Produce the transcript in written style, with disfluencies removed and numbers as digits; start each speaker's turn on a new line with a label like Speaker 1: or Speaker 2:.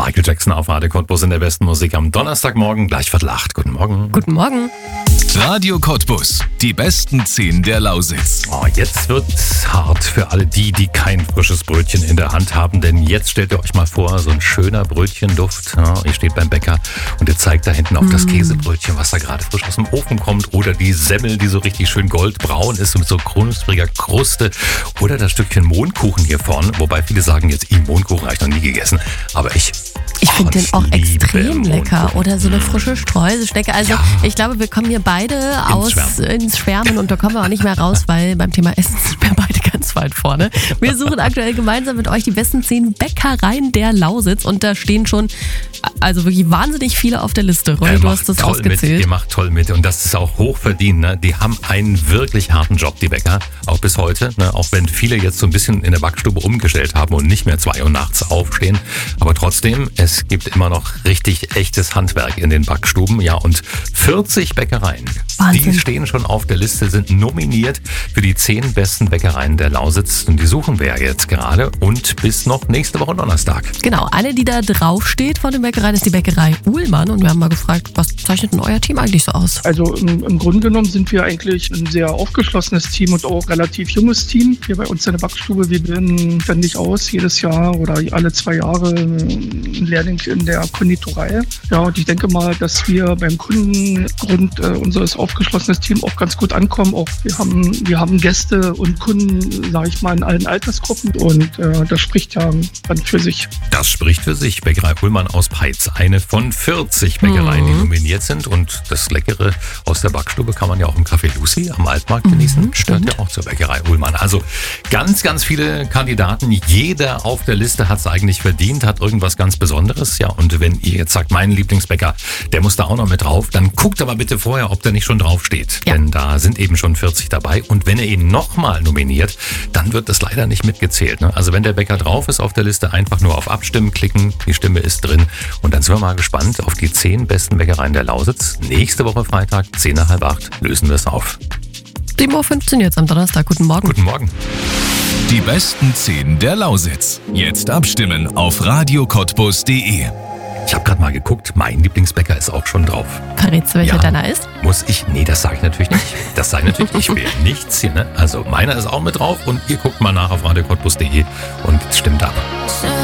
Speaker 1: Michael Jackson auf Radio Cottbus in der besten Musik am Donnerstagmorgen, gleich 7:45. Guten Morgen.
Speaker 2: Guten Morgen.
Speaker 3: Radio Cottbus, die besten 10 der Lausitz.
Speaker 1: Oh, jetzt wird's hart für alle die kein frisches Brötchen in der Hand haben, denn jetzt stellt ihr euch mal vor, so ein schöner Brötchenduft. Ja, ihr steht beim Bäcker und ihr zeigt da hinten auf das Käsebrötchen, was da gerade frisch aus dem Ofen kommt, oder die Semmel, die so richtig schön goldbraun ist mit so knuspriger Kruste, oder das Stückchen Mohnkuchen hier vorne, wobei viele sagen jetzt, Mohnkuchen habe ich noch nie gegessen, aber ich
Speaker 2: finde den auch extrem lecker.
Speaker 1: Mohnkuchen.
Speaker 2: Oder so eine frische Streuselschnecke. Also ich glaube, wir kommen hier beide ins Schwärmen und da kommen wir auch nicht mehr raus, weil beim Thema Essen sind wir beide ganz weit vorne. Wir suchen aktuell gemeinsam mit euch die besten 10 Bäckereien der Lausitz und da stehen schon also wirklich wahnsinnig viele auf der Liste. Ronny, du hast das ausgezählt.
Speaker 1: Ihr macht toll mit und das ist auch hochverdient. Ne? Die haben einen wirklich harten Job, die Bäcker, auch bis heute. Ne? Auch wenn viele jetzt so ein bisschen in der Backstube umgestellt haben und nicht mehr 2 Uhr nachts aufstehen. Aber trotzdem, es gibt immer noch richtig echtes Handwerk in den Backstuben. Ja, und 40 Bäckereien,
Speaker 2: Wahnsinn.
Speaker 1: Die stehen schon auf der Liste, sind nominiert für die 10 besten Bäckereien der Lausitz. Und die suchen wir jetzt gerade und bis noch nächste Woche Donnerstag.
Speaker 2: Genau, eine, die da draufsteht von den Bäckereien, ist die Bäckerei Uhlmann. Und wir haben mal gefragt, was zeichnet denn euer Team eigentlich so aus?
Speaker 4: Also im Grunde genommen sind wir eigentlich ein sehr aufgeschlossenes Team und auch relativ junges Team. Hier bei uns in der Backstube, wir bilden ständig aus, jedes Jahr oder alle 2 Jahre ein Lehrling in der Konditorei. Ja, und ich denke mal, dass wir beim Kundengrund unseres aufgeschlossenes Team auch ganz gut ankommen. Auch wir haben Gäste und Kunden, sage ich mal, in allen Altersgruppen und das spricht ja dann für sich.
Speaker 1: Das spricht für sich. Bäckerei Uhlmann aus Peitz. Eine von 40 Bäckereien, die nominiert sind. Und das Leckere aus der Backstube kann man ja auch im Café Lucy am Altmarkt genießen. Gehört ja auch zur Bäckerei Uhlmann. Also ganz, ganz viele Kandidaten. Jeder auf der Liste hat es eigentlich verdient, hat irgendwas ganz Besonderes. Ja, und wenn ihr jetzt sagt, mein Lieblingsbäcker, der muss da auch noch mit drauf, dann guckt aber bitte vorher, ob der nicht schon drauf steht. Ja. Denn da sind eben schon 40 dabei. Und wenn ihr ihn nochmal nominiert, dann wird das leider nicht mitgezählt. Ne? Also wenn der Bäcker drauf ist auf der Liste, einfach nur auf Abstimmen klicken. Die Stimme ist drin. Und dann sind wir mal gespannt auf die 10 besten Bäckereien der Lausitz. Nächste Woche Freitag, 7:45, lösen wir es auf.
Speaker 2: 7:15 Uhr jetzt am Donnerstag. Guten Morgen.
Speaker 1: Guten Morgen.
Speaker 3: Die besten 10 der Lausitz. Jetzt abstimmen auf radiocottbus.de.
Speaker 1: Ich habe gerade mal geguckt, mein Lieblingsbäcker ist auch schon drauf.
Speaker 2: Verrätst du, welcher deiner ist?
Speaker 1: Muss ich? Nee, das sage ich natürlich nicht. Das sage ich natürlich nicht. Ich will nichts hier. Ne? Also meiner ist auch mit drauf und ihr guckt mal nach auf radiocottbus.de und stimmt ab.